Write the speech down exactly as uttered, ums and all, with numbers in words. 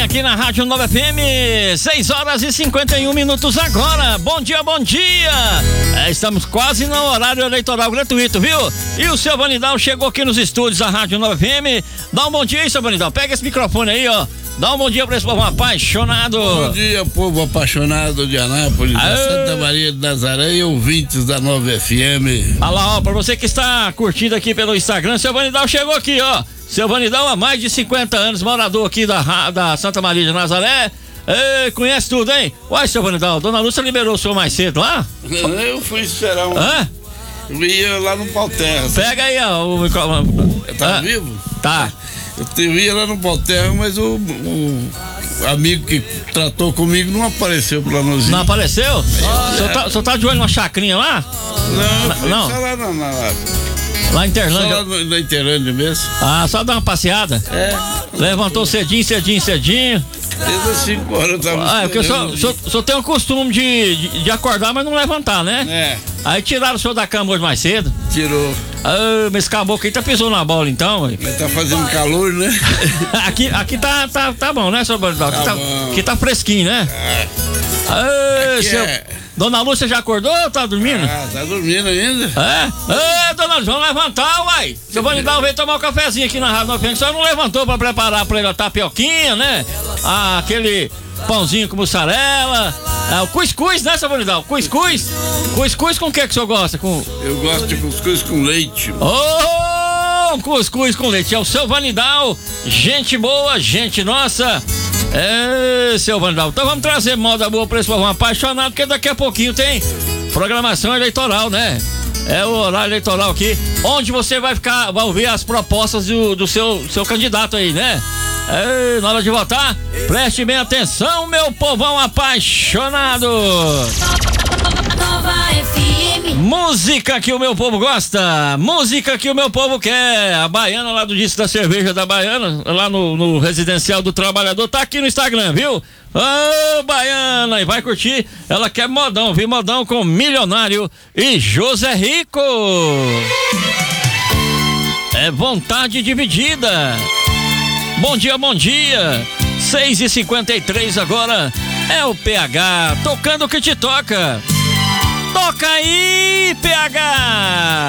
aqui na Rádio Nova F M, seis horas e cinquenta e um minutos agora. Bom dia, bom dia. É, estamos quase no horário eleitoral gratuito, viu? E o seu Vanidal chegou aqui nos estúdios da Rádio Nova F M. Dá um bom dia aí, seu Vanidal. Pega esse microfone aí, ó. Dá um bom dia pra esse povo apaixonado. Bom dia, povo apaixonado de Anápolis, da Santa Maria de Nazaré e ouvintes da Nova F M. Olha lá, ó, pra você que está curtindo aqui pelo Instagram, seu Vanidal chegou aqui, ó. Seu Vanidal há mais de cinquenta anos, morador aqui da, da Santa Maria de Nazaré. Ei, conhece tudo, hein? Uai, seu Vanidal, Dona Lúcia liberou o senhor mais cedo lá? Eu fui esperar um... Hã? Eu ia lá no Pauterra. Pega aí, ó, o microfone. Tá ah, vivo? Tá. Eu ia lá no Pauterra, mas o, o amigo que tratou comigo não apareceu pra nós. Não apareceu? O senhor tá, tá de olho numa chacrinha lá? Não, na, fui não. só lá na... na Lá em Interlândia? Só lá no, na Interlândia mesmo. Ah, só dar uma passeada? É. Levantou cedinho, cedinho, cedinho. Desde as cinco horas eu tava Ah, é porque o senhor, senhor, senhor tem o costume de, de, de acordar, mas não levantar, né? É. Aí tiraram o senhor da cama hoje mais cedo. Tirou. Ah, mas esse caboclo aí tá pisou na bola então, ué. Mas tá fazendo calor, né? aqui, aqui tá, tá, tá bom, né, seu Banidal? Aqui, Tá tá, bom. aqui tá fresquinho, né? É. Ah, Aqui seu... é- Dona Lúcia já acordou ou tá dormindo? Ah, tá dormindo ainda? É? Ô, dona Lúcia, vamos levantar, uai. Seu Vanidal veio tomar um cafezinho aqui na Rádio Nova F M. O senhor não levantou pra preparar pra ele a tapioquinha, né? Ah, aquele pãozinho com mussarela. Ah, o cuscuz, né, seu Vanidal? Cuscuz? Cuscuz com o que que o senhor gosta? Com... Eu gosto de cuscuz com leite. Ô, um cuscuz com leite. É o seu Vanidal. Gente boa, gente nossa. É, seu Vanidal. Então vamos trazer moda boa pra esse povo apaixonado, porque daqui a pouquinho tem programação eleitoral, né? É o horário eleitoral aqui, onde você vai ficar, vai ouvir as propostas do, do seu, seu candidato aí, né? É, na hora de votar, preste bem atenção, meu povão apaixonado. Nova F M. Música que o meu povo gosta, música que o meu povo quer. A Baiana lá do Disco da Cerveja da Baiana, lá no, no Residencial do Trabalhador, tá aqui no Instagram, viu? Ô, Baiana, e vai curtir. Ela quer modão, viu? Modão com Milionário e José Rico. É vontade dividida. Bom dia, bom dia. seis e cinquenta e três agora. É o P H tocando o que te toca. Toca aí, P H!